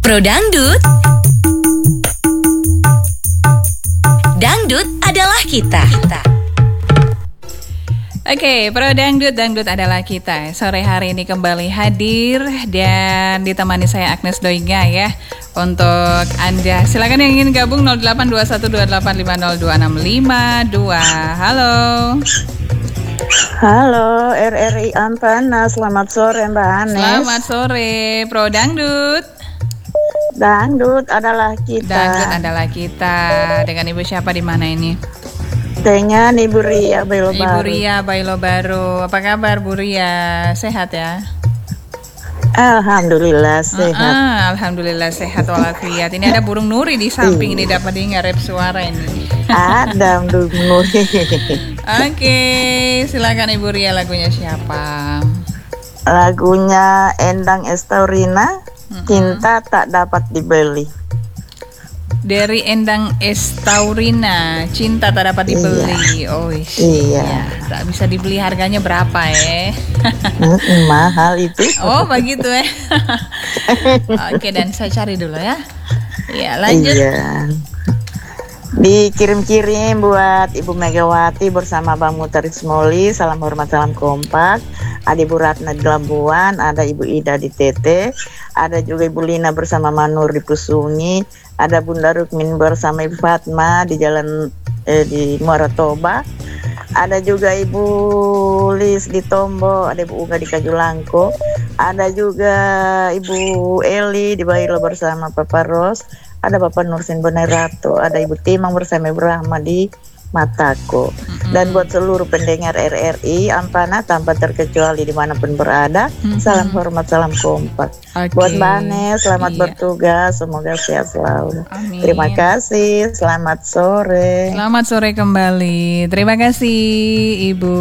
Pro Dangdut. Dangdut adalah kita. Oke, Pro Dangdut adalah kita. Sore hari ini kembali hadir dan ditemani saya Agnes Doinga ya. Untuk Anda, silakan yang ingin gabung 082128502652. Halo. Halo RRI Ampana, selamat sore Mbak Anes. Selamat sore Pro Dangdut. Dangdut adalah kita. Dangdut adalah kita. Dengan Ibu siapa di mana ini? Dengan Ibu Ria Bailo Baru. Ibu Ria Bailo Baru. Apa kabar Bu Ria? Sehat ya? Alhamdulillah sehat. Alhamdulillah sehat walafiat. Ini ada burung nuri di samping ini, dapat dengar suara ini. Ada burung nuri. Oke, silakan Ibu Ria, lagunya siapa? Lagunya Endang Estaurina, Cinta Tak Dapat Dibeli. Dari Endang Estaurina, Cinta Tak Dapat Dibeli. Oh iya. Tak bisa dibeli, harganya berapa ya? Mahal itu. Oh begitu ya. Oke, dan saya cari dulu ya. Ya lanjut. Iya. Dikirim-kirim buat Ibu Megawati bersama Bang Mutaris Moli. Salam hormat, salam kompak. Ada Ibu Ratna di Labuan, ada Ibu Ida di Tete, ada juga Ibu Lina bersama Manur di Pusungi, ada Bunda Rukmin bersama Ibu Fatma di Jalan di Muara Toba, ada juga Ibu Lis di Tombo, ada Ibu Uga di Kajulangko, ada juga Ibu Eli di Bailo bersama Papa Ros, ada Bapak Nursin Bonerato, ada Ibu Timang bersama Ibu Rahma di Matako. Dan buat seluruh pendengar RRI Ampana tanpa terkecuali dimanapun berada, salam hormat, salam kompak. Buat Mbak Anes, selamat bertugas, semoga sehat selalu. Amin. Terima kasih, selamat sore. Selamat sore kembali. Terima kasih Ibu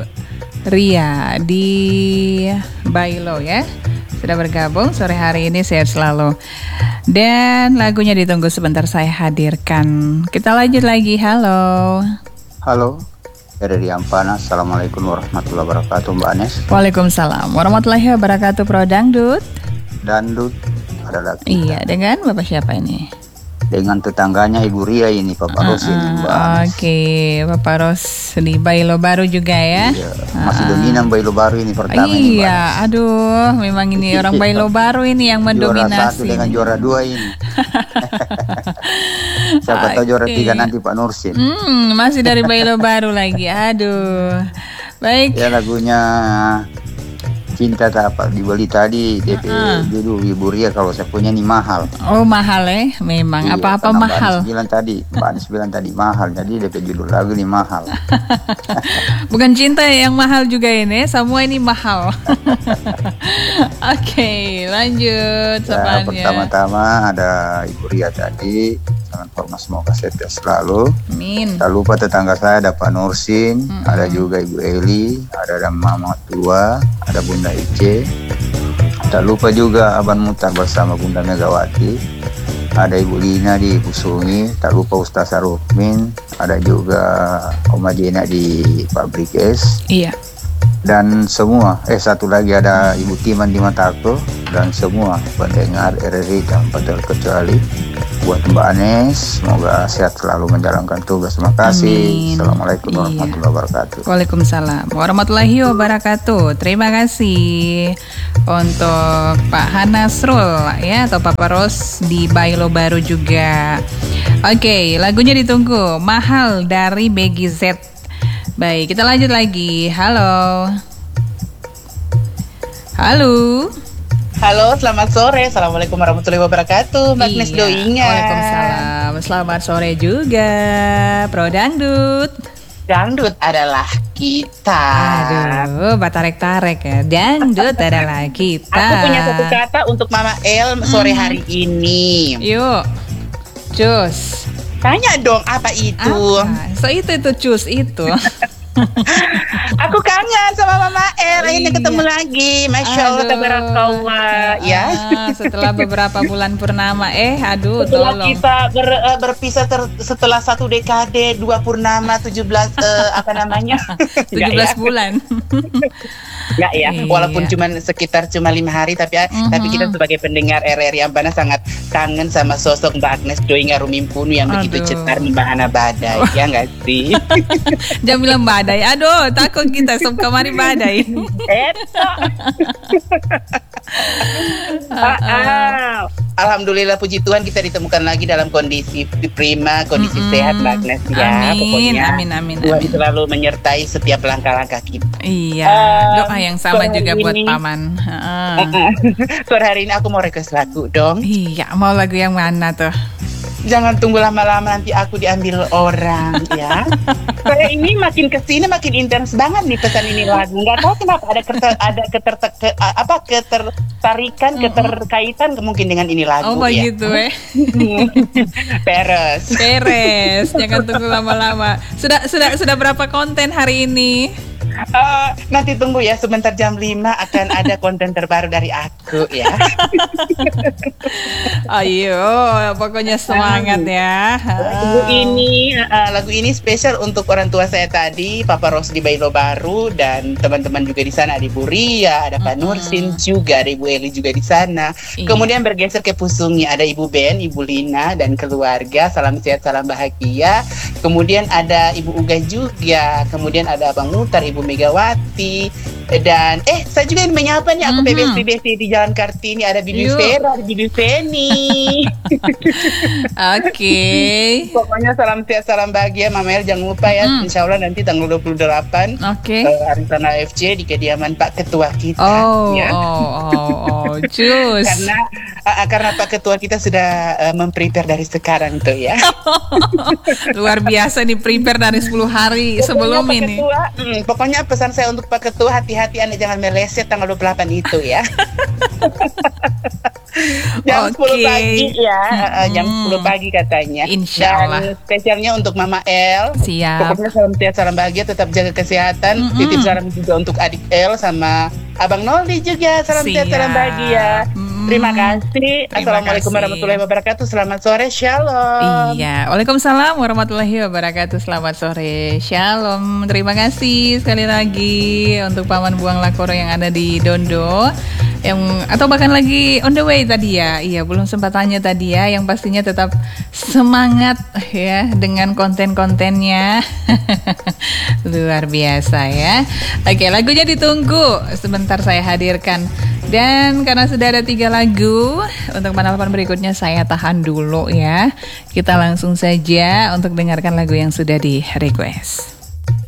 Ria di Bailo ya, sudah bergabung sore hari ini, sehat selalu. Dan lagunya ditunggu sebentar, saya hadirkan. Kita lanjut lagi. Halo. Halo, dari Ampana. Assalamualaikum warahmatullahi wabarakatuh, Mbak Anes. Waalaikumsalam warahmatullahi wabarakatuh, Pro Dangdut. Dangdut adalah kita. Iya, dengan Bapak siapa ini? Dengan tetangganya Ibu Ria ini, Bapak Ros ini, Mbak Anes. Oke, Bapak Ros di Bailo Baru juga ya. Iya, masih dominan Bailo Baru ini pertama ini, Mbak Anes. Aduh, memang ini orang Bailo Baru ini yang mendominasi. Juara 1 dengan juara 2 ini. Siapa tahu juara 3 nanti Pak Nursin. Masih dari Bailo Baru lagi. Aduh. Baik. Ya, lagunya Cinta Tak Dapat Dibeli tadi DP dulu Ibu Ria, kalau saya punya ini mahal. Oh, mahal ya, memang. Iya, apa-apa mahal. Mbak Anis bilang tadi mahal, jadi DP judul lagu ini mahal. Bukan cinta yang mahal juga ini, semua ini mahal. Oke, lanjut. Ya, pertama-tama ada Ibu Ria tadi, sangat hormat, semoga sehat selalu. Amin. Tak lupa tetangga saya ada Pak Nursin, ada juga Ibu Eli, ada Mama Tua, ada Bunda Ice. Tak lupa juga Abang Mutar bersama Bunda Megawati, ada Ibu Lina di Pusungi, tak lupa Ustaz Rukmin, ada juga Oma Jena di Pabrik Es. Iya. Dan semua, satu lagi ada Ibu Timan di Matako, dan semua pendengar RRI tanpa terkecuali. Buat Mbak Anes, semoga sehat selalu menjalankan tugas. Terima kasih. Amin. Assalamualaikum warahmatullahi wabarakatuh. Waalaikumsalam warahmatullahi wabarakatuh. Terima kasih untuk Pak Hanasrul ya, atau Papa Ros di Bailo Baru juga. Oke, lagunya ditunggu, Mahal dari Begi Z. Baik, kita lanjut lagi. Halo. Halo, selamat sore. Assalamualaikum warahmatullahi wabarakatuh, Mbak Agnes Doinga. Waalaikumsalam. Selamat sore juga, Pro Dangdut. Dangdut adalah kita. Aduh, tarik-tarik ya. Dangdut adalah kita. Aku punya satu kata untuk Mama El sore hari ini. Yuk, cus. Tanya dong, apa itu? Apa? So itu cus itu. Aku kangen sama Mama El. Akhirnya Iya. ketemu lagi. Masya Allah, Aduh. tabarakallah. Ya. Setelah beberapa bulan purnama, aduh, Setelah tolong. kita berpisah setelah 1 dekade, 2 purnama, 17 apa namanya? 17 bulan. Enggak ya, Iya. walaupun sekitar 5 hari, tapi tapi kita sebagai pendengar RRI Ambana sangat kangen sama sosok Mbak Agnes Doi Ngarumimpunu yang begitu Aduh. cetar membahana badai, ya nggak sih? Jangan bilang badai. Aduh, takut kita sob kamari badai. Eto. Alhamdulillah, puji Tuhan kita ditemukan lagi dalam kondisi prima, kondisi sehat Mbak Agnes ya. Amin, Pokoknya amin. Tuhan selalu menyertai setiap langkah-langkah kita. Iya, doa yang sama sore juga buat ini- paman. Sore hari ini aku mau request lagu dong. Iya, mau lagu yang mana tuh? Jangan tunggu lama-lama, nanti aku diambil orang ya. Sore ini makin kesini makin intens banget nih pesan ini lagu. Nggak tahu kenapa ketertarikan, keterkaitan mungkin dengan ini lagu Oh ya. begitu Peres. Beres, jangan tunggu lama-lama. Sudah berapa konten hari ini? Nanti tunggu ya, sebentar jam 5 akan ada konten terbaru dari aku ya. Ayo, pokoknya semangat ya. Lagu ini spesial untuk orang tua saya tadi, Papa Ros di Bailo Baru, dan teman-teman juga di sana, ada Ibu Ria, ada Pak Nursin juga, ada Ibu Eli juga di sana. Iya. Kemudian bergeser ke Pusungnya, ada Ibu Ben, Ibu Lina dan keluarga, salam sehat, salam bahagia. Kemudian ada Ibu Uga juga, kemudian ada Abang Mutar, Ibu Megawati, dan saya juga ingin menyapa nih, aku PBS di Jalan Kartini, ada Bibi Yuk. Vera, ada Bibi Feni. Oke. Pokoknya salam sehat, salam bahagia Mama El, jangan lupa ya, insya Allah nanti tanggal 28 Oke. Aritana FC di kediaman Pak Ketua kita ya. Cus. Karena Pak Ketua kita sudah memprepare dari sekarang tuh ya. Luar biasa nih, prepare dari 10 hari sebelum Pokoknya Pak ini. Ketua, pokoknya pesan saya untuk Pak Ketua, hati-hati Anda jangan meleset tanggal 28 itu ya. Jam 10 Oke. pagi ya, jam 10 pagi katanya. Insya Allah. Dan spesialnya untuk Mama El. Siap. Pokoknya salam sehat, salam bahagia, tetap jaga kesehatan. Titip salam juga untuk adik El sama Abang Noldi juga. Salam sehat, salam Siap. bahagia. Terima kasih. Assalamualaikum kasih. warahmatullahi wabarakatuh. Selamat sore, shalom. Iya, waalaikumsalam warahmatullahi wabarakatuh. Selamat sore, shalom. Terima kasih sekali lagi untuk Paman Buang Lakoro yang ada di Dondo, atau bahkan lagi on the way tadi ya. Iya, belum sempat tanya tadi ya. Yang pastinya tetap semangat ya dengan konten-kontennya. Luar biasa ya. Oke, lagunya ditunggu. Sebentar saya hadirkan. Dan karena sudah ada 3 lagu, untuk penelpon berikutnya saya tahan dulu ya. Kita langsung saja untuk dengarkan lagu yang sudah di request.